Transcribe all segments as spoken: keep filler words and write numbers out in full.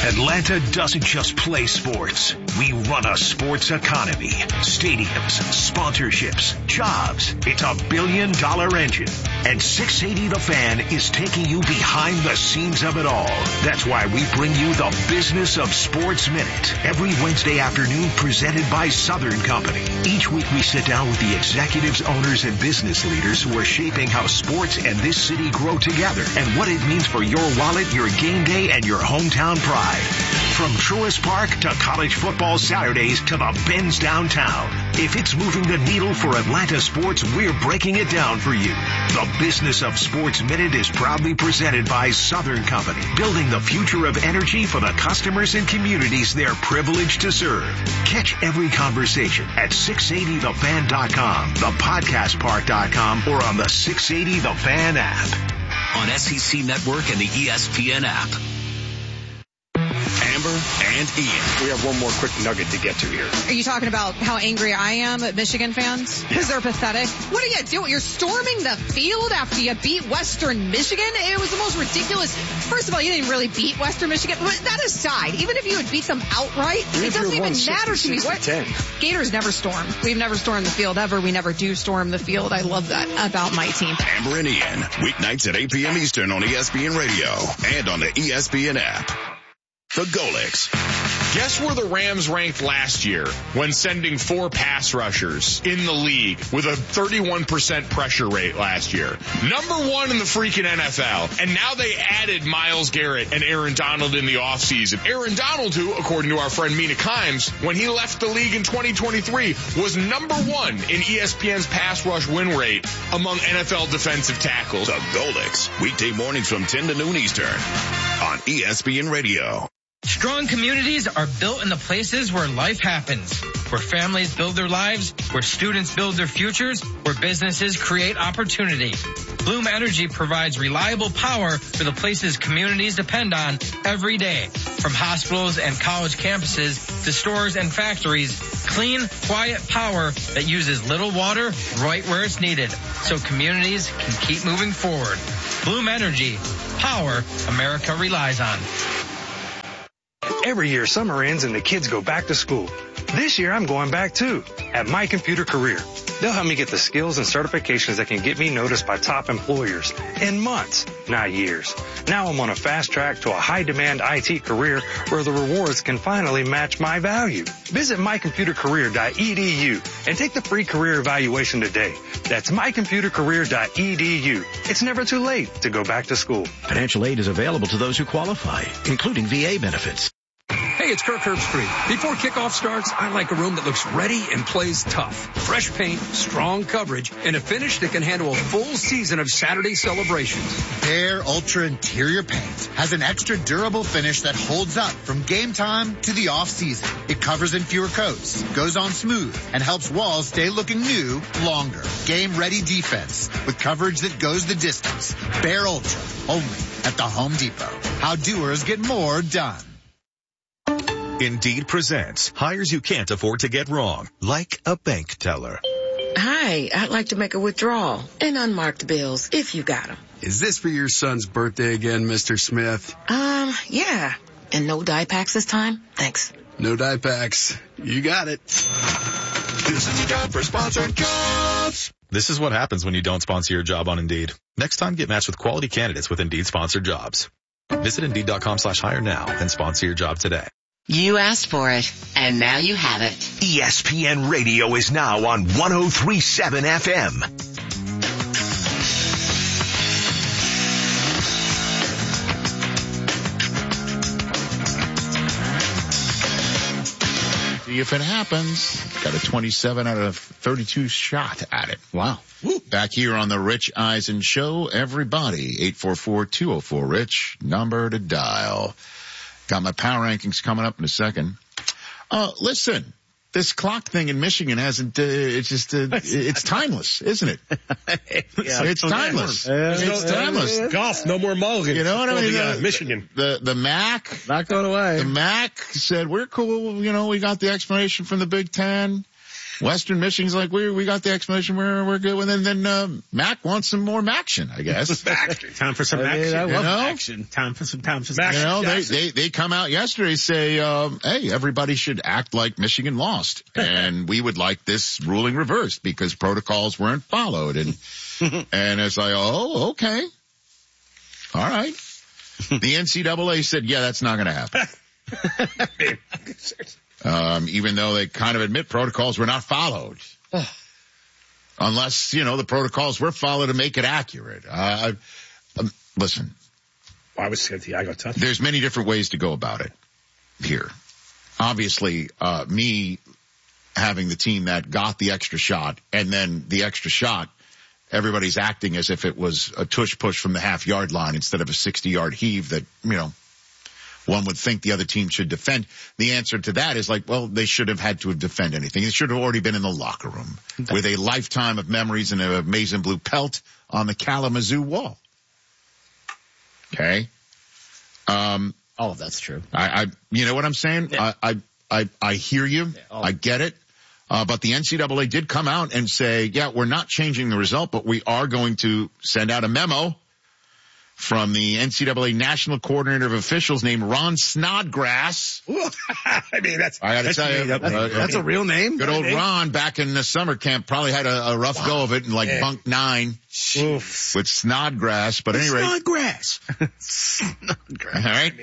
Atlanta doesn't just play sports. We run a sports economy. Stadiums, sponsorships, jobs. It's a billion dollar engine. And six eighty The Fan is taking you behind the scenes of it all. That's why we bring you the Business of Sports Minute every Wednesday afternoon, presented by Southern Company. Each week we sit down with the executives, owners, and business leaders who are shaping how sports and this city grow together and what it means for your wallet, your game day, and your hometown pride. From Truist Park to college football Saturdays to the Benz downtown. If it's moving the needle for Atlanta sports, we're breaking it down for you. The Business of Sports Minute is proudly presented by Southern Company, building the future of energy for the customers and communities they're privileged to serve. Catch every conversation at six eighty the fan dot com, the podcast park dot com, or on the six eighty The Fan app. On S E C Network and the E S P N app. Amber and Ian. We have one more quick nugget to get to here. Are you talking about how angry I am at Michigan fans? Because they're pathetic. What are you doing? You're storming the field after you beat Western Michigan? It was the most ridiculous. First of all, you didn't really beat Western Michigan. But that aside, even if you had beat them outright, even it doesn't even matter to me. What? ten. Gators never storm. We've never stormed the field ever. We never do storm the field. I love that about my team. Amber and Ian, weeknights at eight p.m. Eastern on E S P N Radio and on the E S P N app. The Golics. Guess where the Rams ranked last year when sending four pass rushers in the league with a thirty-one percent pressure rate last year? Number one in the freaking N F L. And now they added Myles Garrett and Aaron Donald in the offseason. Aaron Donald, who, according to our friend Mina Kimes, when he left the league in twenty twenty-three, was number one in E S P N's pass rush win rate among N F L defensive tackles. The Golics. Weekday mornings from ten to noon Eastern on E S P N Radio. Strong communities are built in the places where life happens, where families build their lives, where students build their futures, where businesses create opportunity. Bloom Energy provides reliable power for the places communities depend on every day. From hospitals and college campuses to stores and factories, clean, quiet power that uses little water right where it's needed, so communities can keep moving forward. Bloom Energy, power America relies on. Every year summer ends and the kids go back to school. This year I'm going back too at My Computer Career. They'll help me get the skills and certifications that can get me noticed by top employers in months, not years. Now I'm on a fast track to a high demand I T career where the rewards can finally match my value. Visit my computer career dot e d u and take the free career evaluation today. That's my computer career dot e d u. It's never too late to go back to school. Financial aid is available to those who qualify, including V A benefits. Hey, it's Kirk Herbstreit. Before kickoff starts, I like a room that looks ready and plays tough. Fresh paint, strong coverage, and a finish that can handle a full season of Saturday celebrations. Behr Ultra Interior Paint has an extra durable finish that holds up from game time to the off season. It covers in fewer coats, goes on smooth, and helps walls stay looking new longer. Game ready defense with coverage that goes the distance. Behr Ultra, only at the Home Depot. How doers get more done. Indeed presents hires you can't afford to get wrong, like a bank teller. Hi, I'd like to make a withdrawal and unmarked bills if you got them. Is this for your son's birthday again, Mister Smith? Um, yeah. And no dye packs this time? Thanks. No dye packs. You got it. This is your job for sponsored jobs. This is what happens when you don't sponsor your job on Indeed. Next time, get matched with quality candidates with Indeed sponsored jobs. Visit Indeed dot com slash hire now and sponsor your job today. You asked for it, and now you have it. E S P N Radio is now on one oh three point seven F M. See if it happens. Got a twenty-seven out of thirty-two shot at it. Wow. Woo. Back here on the Rich Eisen Show, everybody, eight four four, two oh four, RICH, number to dial. Got my power rankings coming up in a second. Uh, listen, this clock thing in Michigan hasn't, uh, it's just, uh, it's timeless, isn't it? yeah, it's timeless. Uh, it's no, timeless. Uh, golf, no more mulligans. You know what I mean? The, uh, the, Michigan. The, the M A C. Not going away. The M A C said, we're cool. You know, we got the explanation from the Big Ten. Western Michigan's like, we we got the explanation, we're we're good. And then then uh, Mac wants some more action, I guess. Time for some I mean, action. I love you know? action. Time for some time for some You action. know, they, they, they come out yesterday say, um, hey, everybody should act like Michigan lost. And we would like this ruling reversed because protocols weren't followed. And, and it's like, oh, okay. All right. The N C double A said, yeah, that's not going to happen. um, even though they kind of admit protocols were not followed. Unless, you know, the protocols were followed to make it accurate. Uh, um, listen. Well, I was Santiago touch. There's many different ways to go about it here. Obviously, uh, me having the team that got the extra shot and then the extra shot, everybody's acting as if it was a tush push from the half yard line instead of a sixty yard heave that, you know, one would think the other team should defend. The answer to that is like, well, they should have had to have defend anything. They should have already been in the locker room with a lifetime of memories and a amazing blue pelt on the Kalamazoo wall. Okay. Um, oh, that's true. I, I, you know what I'm saying? Yeah. I, I, I, I hear you. Yeah, oh. I get it. Uh, but the N C double A did come out and say, yeah, we're not changing the result, but we are going to send out a memo from the N C double A National Coordinator of Officials named Ron Snodgrass. I mean, that's, I gotta that's, tell you, that's, uh, that's a real name. Good old name? Ron back in the summer camp probably had a, a rough wow. go of it in like yeah. bunk nine Oof. with Snodgrass. But anyway. Snodgrass. Snodgrass. All right.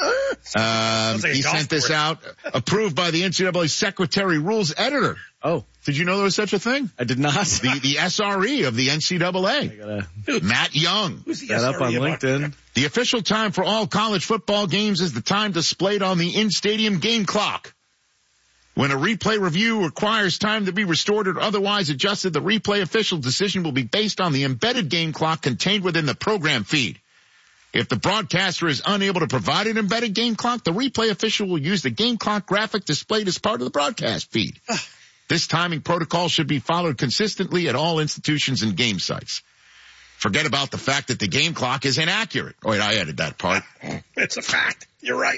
Um, like he sent this out, approved by the N C double A Secretary Rules Editor. Oh. Did you know there was such a thing? I did not. The, the S R E of the N C double A. Gotta, Matt Young. Who's the that up on LinkedIn. The official time for all college football games is the time displayed on the in-stadium game clock. When a replay review requires time to be restored or otherwise adjusted, the replay official decision will be based on the embedded game clock contained within the program feed. If the broadcaster is unable to provide an embedded game clock, the replay official will use the game clock graphic displayed as part of the broadcast feed. This timing protocol should be followed consistently at all institutions and game sites. Forget about the fact that the game clock is inaccurate. Wait, I added that part. It's a fact. You're right.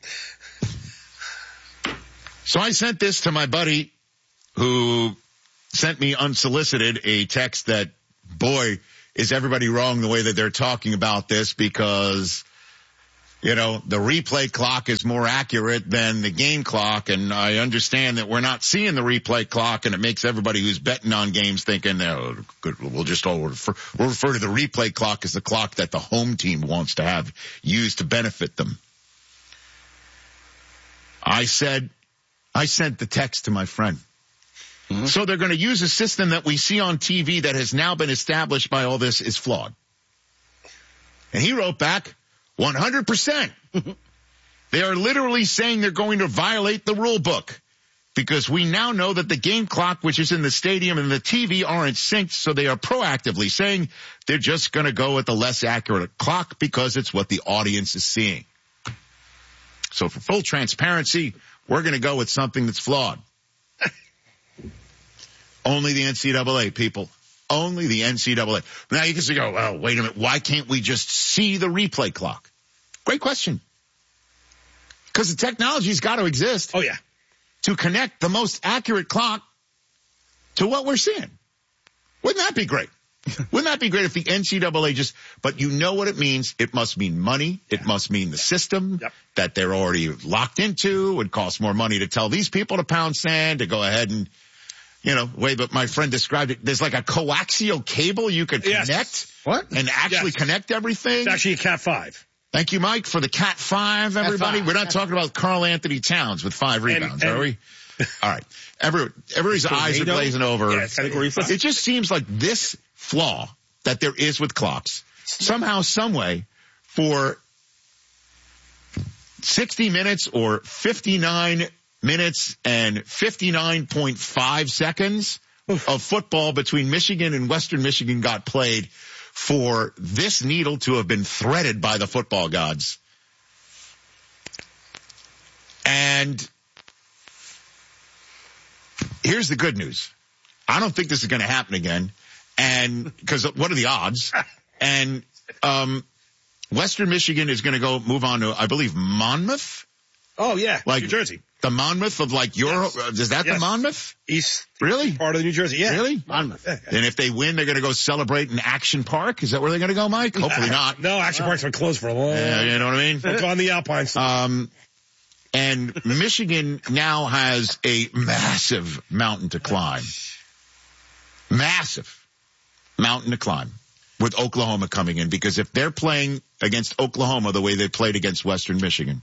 So I sent this to my buddy who sent me unsolicited a text that, boy, is everybody wrong the way that they're talking about this because, you know, the replay clock is more accurate than the game clock. And I understand that we're not seeing the replay clock and it makes everybody who's betting on games thinking, oh, good, we'll just all refer, we'll refer to the replay clock as the clock that the home team wants to have used to benefit them. I said, I sent the text to my friend. Mm-hmm. So they're going to use a system that we see on T V that has now been established by all this is flawed. And he wrote back, one hundred percent. They are literally saying they're going to violate the rule book because we now know that the game clock, which is in the stadium and the T V aren't synced. So they are proactively saying they're just going to go with the less accurate clock because it's what the audience is seeing. So for full transparency, we're going to go with something that's flawed. Only the N C double A, people. Only the N C double A. Now you can say, oh, well, wait a minute. Why can't we just see the replay clock? Great question. Because the technology's got to exist. Oh, yeah. To connect the most accurate clock to what we're seeing. Wouldn't that be great? Wouldn't that be great if the N C double A just, but you know what it means? It must mean money. It yeah. must mean the system yep. that they're already locked into. It would cost more money to tell these people to pound sand, to go ahead and, you know, wait, but my friend described it. There's like a coaxial cable you could connect. Yes. What? And actually yes. connect everything. It's actually a Cat five. Thank you, Mike, for the Cat five, everybody. Cat five. We're not talking about Carl Anthony Towns with five rebounds, and, and, are we? All right. Every, everybody's eyes are glazing over. Yeah, category five. It just seems like this flaw that there is with clocks, somehow, some way, for sixty minutes or fifty-nine minutes and fifty-nine point five seconds Oof. Of football between Michigan and Western Michigan got played for this needle to have been threaded by the football gods. And here's the good news. I don't think this is going to happen again. And because what are the odds? And um Western Michigan is going to go move on to, I believe, Monmouth Oh, yeah. Like New Jersey. The Monmouth of like your, Yes. uh, is that Yes. the Monmouth? East. Really? Part of the New Jersey, yeah. Really? Monmouth. Yeah, yeah. And if they win, they're going to go celebrate in Action Park? Is that where they're going to go, Mike? Hopefully not. No, Action Park's been closed for a long Yeah, time. you know what I mean? They've gone the Alpine side. Um, and Michigan now has a massive mountain to climb. Massive mountain to climb with Oklahoma coming in, because if they're playing against Oklahoma the way they played against Western Michigan,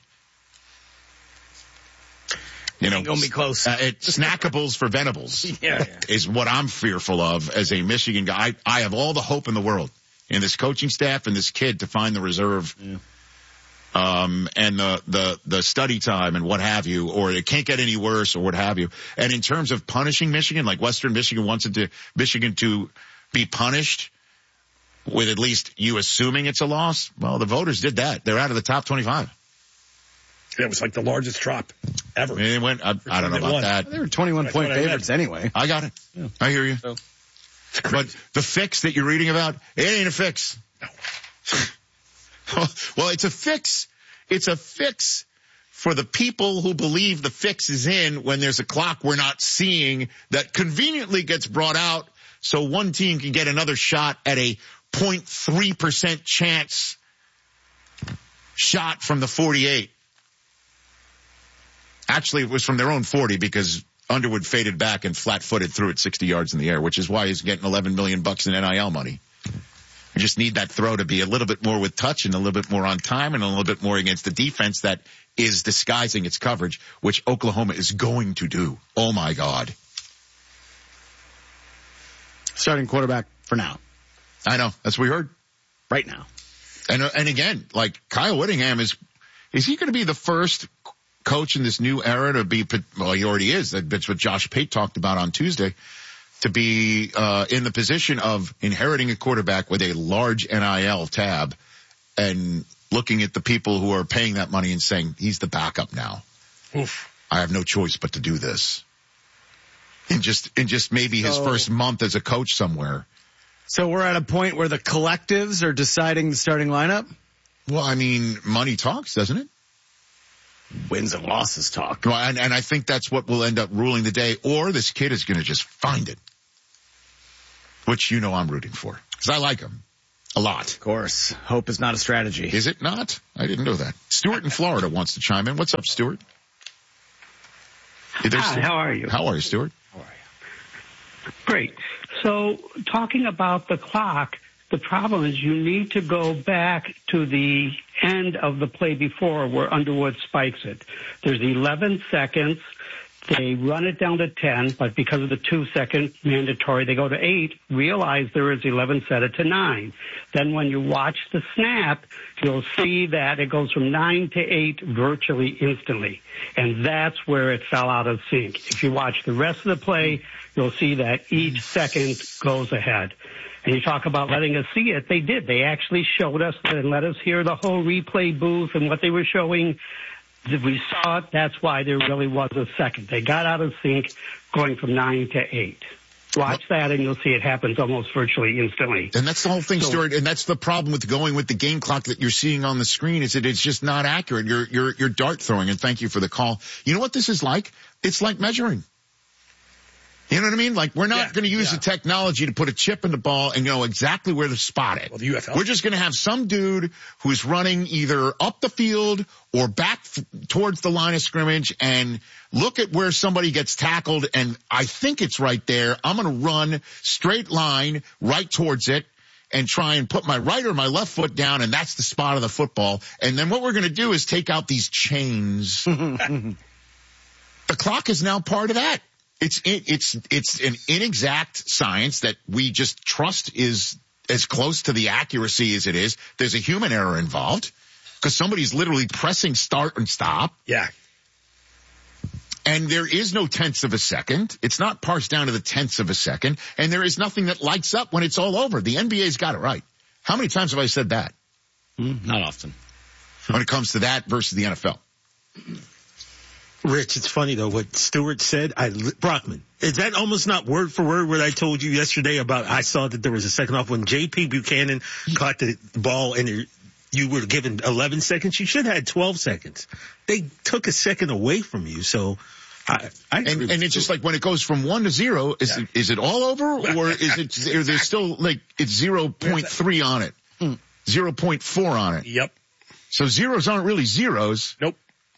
you know, Gonna be close. Uh, it, snackables for Venables Yeah. is what I'm fearful of as a Michigan guy. I, I have all the hope in the world in this coaching staff and this kid to find the reserve, Yeah. um, and the, the, the study time and what have you, or it can't get any worse or what have you. And in terms of punishing Michigan, like Western Michigan wants it to, Michigan to be punished with at least you assuming it's a loss. Well, the voters did that. They're out of the top twenty-five. It was like the largest drop ever. And it went, I, I don't know about won. that. They were twenty-one That's point what I favorites anyway. I got it. Yeah. I hear you. So. But the fix that you're reading about, it ain't a fix. Well, it's a fix. It's a fix for the people who believe the fix is in when there's a clock we're not seeing that conveniently gets brought out so one team can get another shot at a zero point three percent chance shot from the forty-eight. Actually, it was from their own forty because Underwood faded back and flat-footed threw it sixty yards in the air, which is why he's getting eleven million bucks in N I L money. We just need that throw to be a little bit more with touch and a little bit more on time and a little bit more against the defense that is disguising its coverage, which Oklahoma is going to do. Oh, my God. Starting quarterback for now. I know. That's what we heard. Right now. And, and again, like Kyle Whittingham is, is he going to be the first coach in this new era to be, well, he already is. That's what Josh Pate talked about on Tuesday, to be uh in the position of inheriting a quarterback with a large N I L tab and looking at the people who are paying that money and saying, he's the backup now. Oof. I have no choice but to do this. In just, in just maybe his So- first month as a coach somewhere. So we're at a point where the collectives are deciding the starting lineup? Well, I mean, money talks, doesn't it? Wins and losses talk. Well, and, and I think that's what will end up ruling the day, or this kid is going to just find it. Which you know I'm rooting for. Because I like him. A lot. Of course. Hope is not a strategy. Is it not? I didn't know that. Stuart in Florida wants to chime in. What's up, Stuart? Hey there, Hi, Stuart. how are you? How are you, Stuart? Great. So talking about the clock, the problem is you need to go back to the end of the play before where Underwood spikes it. There's eleven seconds. They run it down to ten, but because of the two second mandatory, they go to eight, realize there is eleven, set it to nine. Then when you watch the snap, you'll see that it goes from nine to eight virtually instantly. And that's where it fell out of sync. If you watch the rest of the play, you'll see that each second goes ahead. And you talk about letting us see it. They did. They actually showed us and let us hear the whole replay booth and what they were showing. We saw it. That's why there really was a second. They got out of sync going from nine to eight. Watch that and you'll see it happens almost virtually instantly. And that's the whole thing, So- Stuart. And that's the problem with going with the game clock that you're seeing on the screen is that it's just not accurate. You're, you're, you're dart throwing. And thank you for the call. You know what this is like? It's like measuring. You know what I mean? Like, we're not Yeah, going to use yeah. the technology to put a chip in the ball and know exactly where to spot it. Well, the U F L. We're just going to have some dude who's running either up the field or back f- towards the line of scrimmage and look at where somebody gets tackled, and I think it's right there. I'm going to run straight line right towards it and try and put my right or my left foot down, and that's the spot of the football. And then what we're going to do is take out these chains. The clock is now part of that. It's it, it's it's an inexact science that we just trust is as close to the accuracy as it is. There's a human error involved because somebody's literally pressing start and stop. Yeah. And there is no tenths of a second. It's not parsed down to the tenths of a second. And there is nothing that lights up when it's all over. The N B A's got it right. How many times have I said that? Mm, not often. When it comes to that versus the N F L. Rich, it's funny though what Stewart said. I Brockman, is that almost not word for word what I told you yesterday about? I saw that there was a second off when J P Buchanan caught the ball and it, you were given eleven seconds. You should have had twelve seconds. They took a second away from you. So I, I and, and it's just like when it goes from one to zero, is yeah. it, is it all over, or is it, is there still like it's zero point three on it, mm. zero point four on it? Yep. So zeros aren't really zeros. Nope.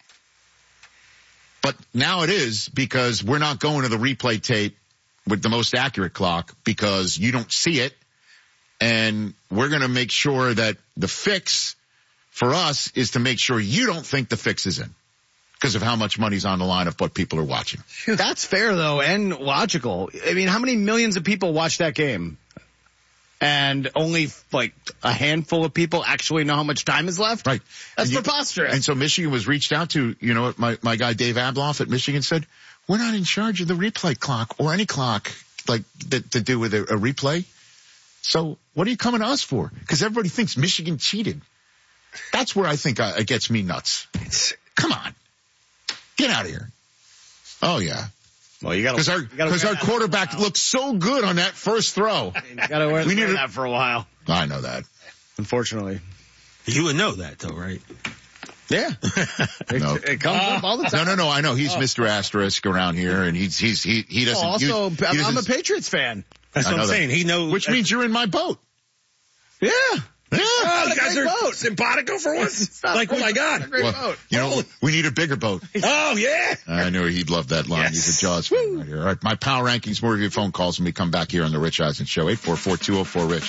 But now it is, because we're not going to the replay tape with the most accurate clock because you don't see it. And we're going to make sure that the fix for us is to make sure you don't think the fix is in because of how much money's on the line of what people are watching. That's fair, though, and logical. I mean, how many millions of people watch that game? And only, like, a handful of people actually know how much time is left? Right. That's and preposterous. You, and so Michigan was reached out to, you know, my, my guy Dave Abloff at Michigan said, we're not in charge of the replay clock or any clock, like, that to do with a, a replay. So what are you coming to us for? Because everybody thinks Michigan cheated. That's where I think I, it gets me nuts. It's, come on. Get out of here. Oh, yeah. Well, you got because our because our quarterback looked so good on that first throw. You got to wear, we wear that for a while. I know that. Unfortunately, you would know that though, right? Yeah, it, no. it comes uh, up all the time. No, no, no. I know he's oh. Mister Asterisk around here, and he's he's he he doesn't. Oh, also, he, he I'm a Patriots fan. That's what I'm saying. That. He knows, which means you're in my boat. Yeah. Yeah, oh, you guys are boat. Simpatico for once. Like, oh my God. Great well, boat. You know, we need a bigger boat. Oh, yeah. I knew he'd love that line. Yes. He's a Jaws fan right here. All right, my power rankings, more of your phone calls when we come back here on the Rich Eisen Show. eight four four, two oh four, RICH.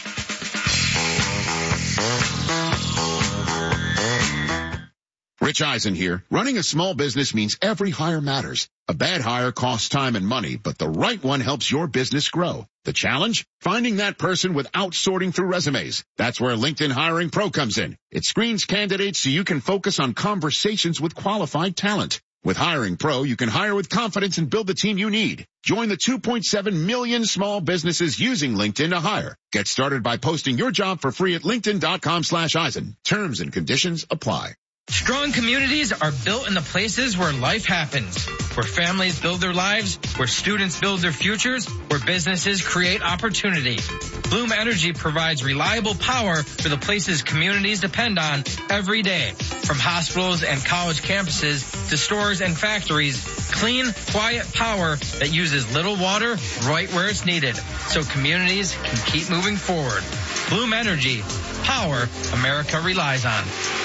Rich Eisen here. Running a small business means every hire matters. A bad hire costs time and money, but the right one helps your business grow. The challenge? Finding that person without sorting through resumes. That's where LinkedIn Hiring Pro comes in. It screens candidates so you can focus on conversations with qualified talent. With Hiring Pro, you can hire with confidence and build the team you need. Join the two point seven million small businesses using LinkedIn to hire. Get started by posting your job for free at linkedin.com slash Eisen. Terms and conditions apply. Strong communities are built in the places where life happens, where families build their lives, where students build their futures, where businesses create opportunity. Bloom Energy provides reliable power for the places communities depend on every day. From hospitals and college campuses to stores and factories, clean, quiet power that uses little water right where it's needed, so communities can keep moving forward. Bloom Energy, power America relies on.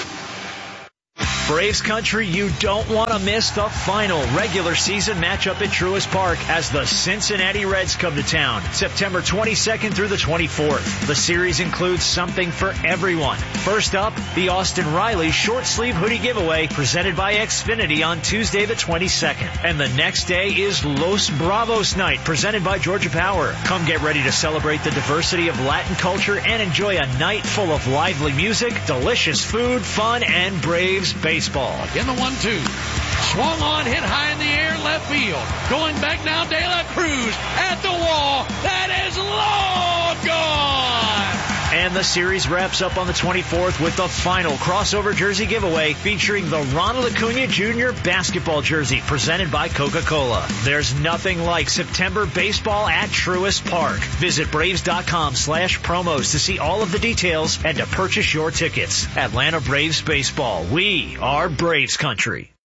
Braves country, you don't want to miss the final regular season matchup at Truist Park as the Cincinnati Reds come to town September twenty-second through the twenty-fourth. The series includes something for everyone. First up, the Austin Riley short sleeve hoodie giveaway presented by Xfinity on Tuesday the twenty-second. And the next day is Los Bravos night presented by Georgia Power. Come get ready to celebrate the diversity of Latin culture and enjoy a night full of lively music, delicious food, fun, and Braves baseball. Baseball. In the one two. Swung on, hit high in the air, left field. Going back now, De La Cruz at the wall. That is long gone. And the series wraps up on the twenty-fourth with the final crossover jersey giveaway featuring the Ronald Acuna Junior basketball jersey presented by Coca-Cola. There's nothing like September baseball at Truist Park. Visit Braves.com slash promos to see all of the details and to purchase your tickets. Atlanta Braves Baseball. We are Braves country.